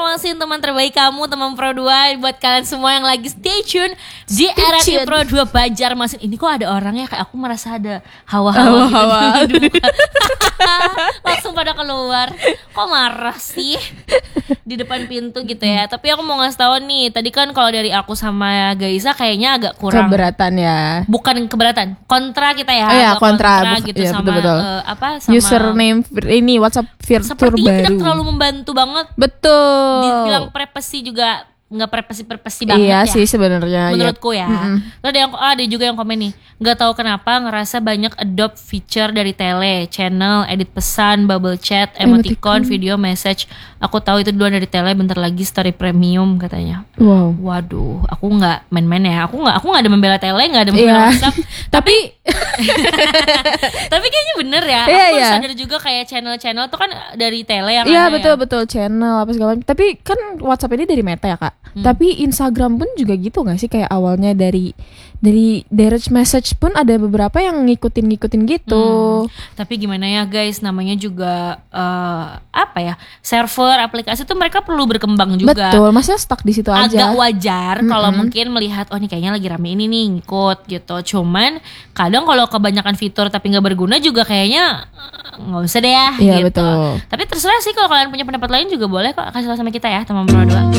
promosin teman terbaik kamu, teman Pro 2. Buat kalian semua yang lagi stay tune di RRI Pro 2 Banjarmasin. Ini kok ada orangnya, kayak aku merasa ada hawa-hawa gitu di muka. Langsung pada keluar. Kok marah sih di depan pintu gitu ya. Tapi aku mau ngasih tahu nih, tadi kan kalau dari aku sama Gaisa kayaknya agak kurang keberatan ya. Bukan keberatan, kontra kita ya. Oh iya, kontra gitu ya, sama betul. Sama username ini WhatsApp fitur sepertinya baru. tidak terlalu membantu banget. Betul. Dibilang privasi juga nggak privasi banget iya ya. Iya sih sebenarnya. Menurutku ya. Terus ada juga yang komen nih, nggak tahu kenapa ngerasa banyak adopt feature dari tele, channel, edit pesan, bubble chat, emoticon, video message. Aku tahu itu duluan dari tele, bentar lagi story premium katanya. Wow. Waduh, aku nggak main-main ya. Aku nggak ada membela tele, nggak ada membela WhatsApp. tapi kayaknya bener ya. Aku sadar juga kayak channel-channel tuh kan dari tele yang iya, ada betul channel apa segala macam. Tapi kan WhatsApp ini dari Meta ya Kak. Tapi Instagram pun juga gitu gak sih? Kayak awalnya dari direct message pun ada beberapa yang ngikutin gitu. Tapi gimana ya guys, namanya juga server aplikasi tuh mereka perlu berkembang juga. Betul, maksudnya stuck di situ aja. Agak wajar kalau mungkin melihat nih kayaknya lagi rame ini nih, ngikut gitu. Cuman kadang kalau kebanyakan fitur tapi nggak berguna juga kayaknya nggak usah deh ya. Iya gitu. betul. Tapi terserah sih, kalau kalian punya pendapat lain juga boleh kok kasih tahu sama kita ya, teman Pro 2.